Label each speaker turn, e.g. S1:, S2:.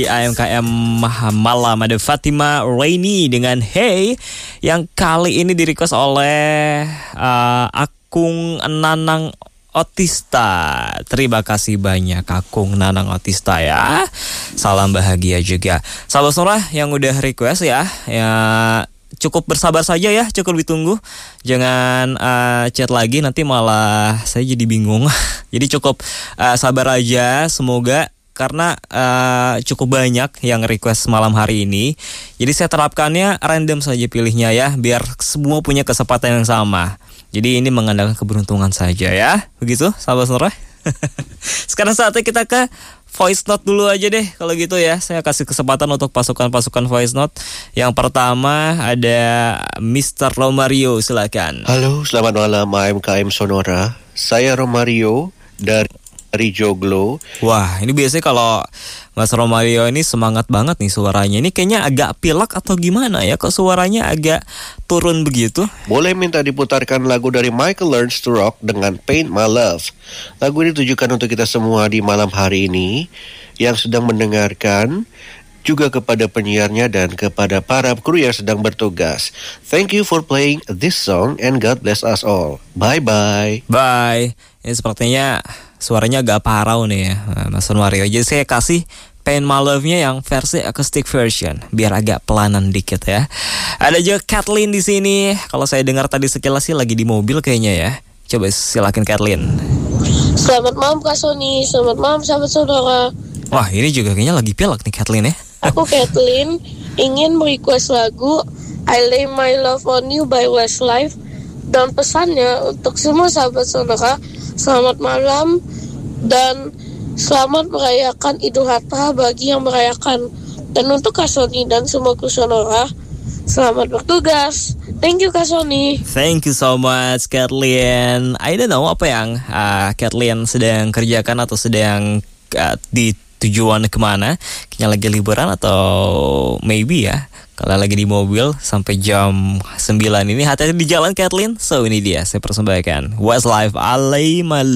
S1: AMKM Malam ada Fatima Raini dengan Hey, yang kali ini di-request oleh Akung Nanang Otista. Terima kasih banyak Akung Nanang Otista ya. Salam bahagia juga. Sahabat Sonora yang udah request ya, cukup bersabar saja ya, cukup ditunggu. Jangan chat lagi, nanti malah saya jadi bingung. Jadi cukup sabar aja, semoga. Karena cukup banyak yang request malam hari ini. Jadi saya terapkannya random saja pilihnya ya, biar semua punya kesempatan yang sama. Jadi ini mengandalkan keberuntungan saja ya. Begitu sahabat Sonora. Sekarang saatnya kita ke voice note dulu aja deh. Kalau gitu ya, saya kasih kesempatan untuk pasukan-pasukan voice note. Yang pertama ada Mr. Romario, silakan.
S2: Halo, selamat malam AMKM Sonora. Saya Romario dari Joglo.
S1: Wah, ini biasanya kalau Mas Romario ini semangat banget nih suaranya. Ini kayaknya agak pilek atau gimana ya? Kok suaranya agak turun begitu?
S2: Boleh minta diputarkan lagu dari Michael Learns to Rock dengan Paint My Love. Lagu ini ditujukan untuk kita semua di malam hari ini yang sedang mendengarkan, juga kepada penyiarnya dan kepada para kru yang sedang bertugas. Thank you for playing this song and God bless us all. Bye-bye.
S1: Bye. Ini sepertinya suaranya agak parau nih ya, Mas Romario. Jadi saya kasih Paint My Love-nya yang versi acoustic version, biar agak pelanan dikit ya. Ada juga Kathleen di sini. Kalau saya dengar tadi sekilas sih lagi di mobil kayaknya ya. Coba silakan Kathleen.
S3: Selamat malam Kak Sony, selamat malam sahabat Sonora.
S1: Wah, ini juga kayaknya lagi pilek nih Kathleen ya.
S3: Aku Kathleen ingin merequest lagu I Lay My Love On You by Westlife. Dan pesannya untuk semua sahabat Sonora, selamat malam dan selamat merayakan Idul Adha bagi yang merayakan. Dan untuk Kak Sony dan semua kru Sonora, selamat bertugas. Thank you Kak Sony.
S1: Thank you so much Kathleen. I don't know apa yang Kathleen sedang kerjakan atau sedang di tujuan kemana. Kayaknya lagi liburan atau maybe ya, kalau lagi di mobil sampai jam 9 ini. Hati-hati di jalan Kathleen. So ini dia saya persembahkan Westlife I Lay My